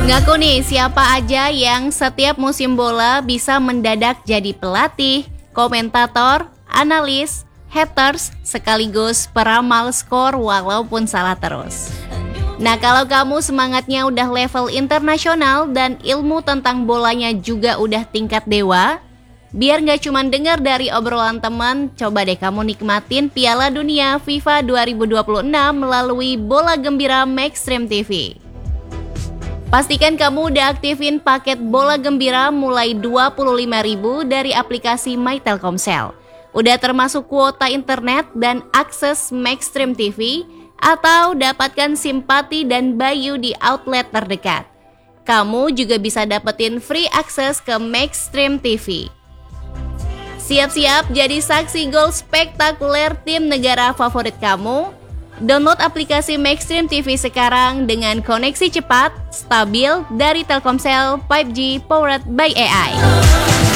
Ngaku nih siapa aja yang setiap musim bola bisa mendadak jadi pelatih, komentator, analis, haters, sekaligus peramal skor walaupun salah terus. Nah, kalau kamu semangatnya udah level internasional dan ilmu tentang bolanya juga udah tingkat dewa, biar gak cuma dengar dari obrolan teman, coba deh kamu nikmatin Piala Dunia FIFA 2026 melalui Bola Gembira Maxstream TV. Pastikan kamu udah aktifin paket Bola Gembira mulai 25.000 dari aplikasi My Telkomsel. Udah termasuk kuota internet dan akses Maxstream TV, atau dapatkan simpati dan Bayu di outlet terdekat. Kamu juga bisa dapetin free akses ke Maxstream TV. Siap-siap jadi saksi gol spektakuler tim negara favorit kamu? Download aplikasi Maxstream TV sekarang dengan koneksi cepat, stabil dari Telkomsel 5G powered by AI.